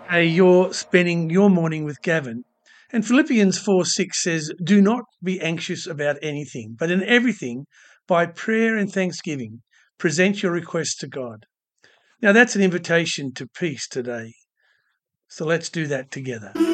you're spending your morning with Gavin. And Philippians 4:6 says, "Do not be anxious about anything, but in everything, by prayer and thanksgiving, present your requests to God." Now, that's an invitation to peace today. So let's do that together.